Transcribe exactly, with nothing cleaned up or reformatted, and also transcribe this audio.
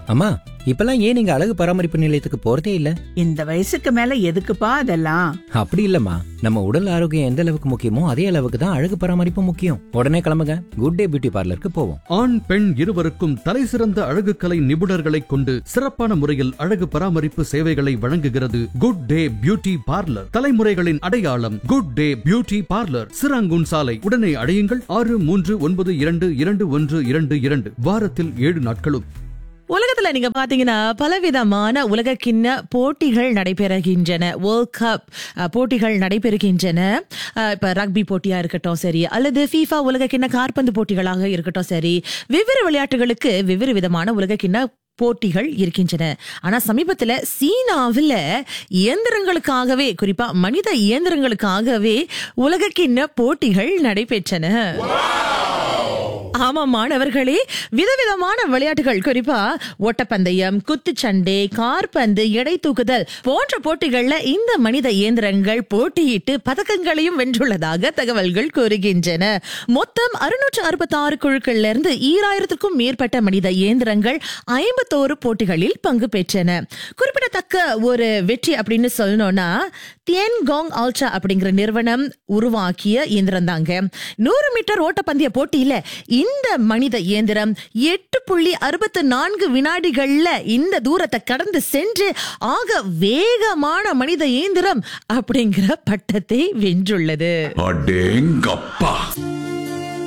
அம்மா, இப்பெல்லாம் ஏன் நீங்க அழகு பராமரிப்பு நிலையத்துக்கு போறதே இல்ல? இந்த வயசுக்கு மேல எதுக்குப்பா அதெல்லாம்? அப்படி இல்லம்மா, நம்ம உடல் ஆரோக்கியம் எந்த அளவுக்கு முக்கியமோ அதே அளவுக்கு தான் அழகு பராமரிப்பு முக்கியம். உடனே கிளம்புங்க, குட் டே பியூட்டி பார்லருக்கு போவோம். ஆண் பெண் இருவருக்கும் தலை சிறந்த அழகு கலை நிபுணர்களை கொண்டு சிறப்பான முறையில் அழகு பராமரிப்பு சேவைகளை வழங்குகிறது குட் டே பியூட்டி பார்லர். தலைமுறைகளின் அடையாளம் good day beauty parlour, Serangoon சாலை. உடனே அடையுங்கள் ஆறு மூன்று ஒன்பது இரண்டு இரண்டு ஒன்று இரண்டு இரண்டு. வாரத்தில் ஏழு நாட்களும். உலகத்துல நீங்க பாத்தீங்கன்னா பலவிதமான உலக கிண்ண போட்டிகள் நடைபெறுகின்றன. வேர்ல்ட் கப் போட்டிகள் நடைபெறுகின்றன. இப்ப ரக்பி போட்டியா இருக்கட்டும் சரி, அல்லது ஃபீஃபா உலக கிண்ண காற்பந்து போட்டிகளாக இருக்கட்டும் சரி, வெவ்வேறு விளையாட்டுகளுக்கு வெவ்வேறு விதமான உலக கிண்ண போட்டிகள் இருக்கின்றன. ஆனா சமீபத்துல சீனாவில இயந்திரங்களுக்காகவே, குறிப்பா மனித இயந்திரங்களுக்காகவே உலக கிண்ண போட்டிகள் நடைபெற்றன. ஆமா மாணவர்களே, விதவிதமான விளையாட்டுகள், குறிப்பா ஓட்டப்பந்தயம், குத்துச்சண்டை, காற்பந்து, எடை தூக்குதல் போன்ற போட்டிகள்ல இந்த மனித இயந்திரங்கள் போட்டியிட்டு பதக்கங்களையும் வென்றுள்ளதாக தகவல்கள் கூறுகின்றன. மொத்தம் அறுநூற்று அறுபத்தி ஆறு குழுக்கள்ல இருந்து ஈராயிரத்துக்கும் மேற்பட்ட மனித இயந்திரங்கள் ஐம்பத்தோரு போட்டிகளில் பங்கு பெற்றன. குறிப்பிடத்தக்க ஒரு வெற்றி அப்படின்னு சொல்லணும்னா தியன்காங் அல்ட்ரா அப்படிங்கிற நிறுவனம் உருவாக்கிய இயந்திரம் தாங்க. நூறு மீட்டர் ஓட்டப்பந்தய போட்டியில இந்த மனித இயந்திரம் எட்டு புள்ளி அறுபத்தி நான்கு வினாடிகள்ல இந்த தூரத்தை கடந்து சென்று ஆக வேகமான மனித இயந்திரம் அப்படிங்கிற பட்டத்தை வென்றுள்ளது. அடேங்கப்பா!